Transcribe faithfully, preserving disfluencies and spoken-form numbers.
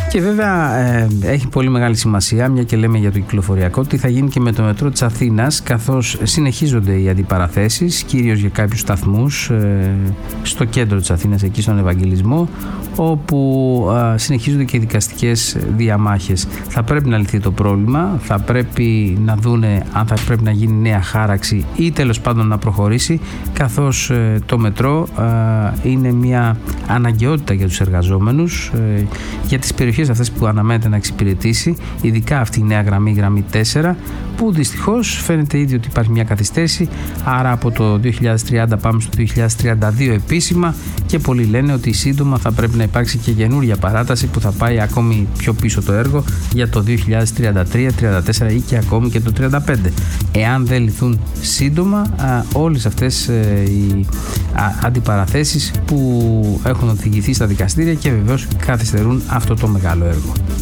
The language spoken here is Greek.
Και βέβαια ε, έχει πολύ μεγάλη σημασία, μια και λέμε για το κυκλοφοριακό, τι θα γίνει και με το μετρό της Αθήνας, καθώς συνεχίζονται οι αντιπαραθέσεις, κυρίως για κάποιους σταθμούς ε, στο κέντρο της Αθήνας, εκεί στον Ευαγγελισμό, όπου ε, συνεχίζονται και οι δικαστικές διαμάχες. Θα πρέπει να λυθεί το πρόβλημα, θα πρέπει να δούνε αν θα πρέπει να γίνει νέα χάραξη ή τέλος πάντων να προχωρήσει, καθώς ε, το μετρό ε, είναι μια αναγκαιότητα για τους εργαζόμενους, ε, για τις περιοχές αυτές που αναμένεται να εξυπηρετήσει, ειδικά αυτή η νέα γραμμή, γραμμή τέσσερα, που δυστυχώς φαίνεται ήδη ότι υπάρχει μια καθυστέρηση, άρα από το δύο χιλιάδες τριάντα πάμε στο δύο χιλιάδες τριάντα δύο επίσημα, και πολλοί λένε ότι σύντομα θα πρέπει να υπάρξει και καινούρια παράταση που θα πάει ακόμη πιο πίσω το έργο για το δύο χιλιάδες τριάντα τρία, τριάντα τέσσερα ή και ακόμη και το τριάντα πέντε. Εάν δεν λυθούν σύντομα α, όλες αυτές ε, οι α, αντιπαραθέσεις που έχουν οδηγηθεί στα δικαστήρια και βεβαίως καθυστερούν αυτό το μεγάλο έργο.